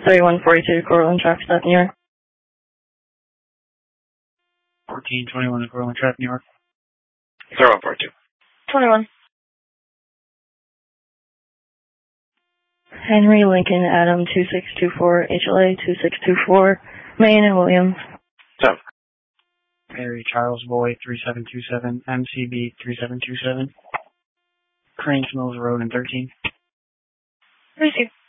3142 Cortland traffic stop, New York. 1421 Cortland traffic, New York. 0142. 21. Henry Lincoln Adam 2624 HLA 2624 Maine and Williams. 7. Mary Charles Boy 3727 MCB 3727 Cranes Mills Road in 13. Receive.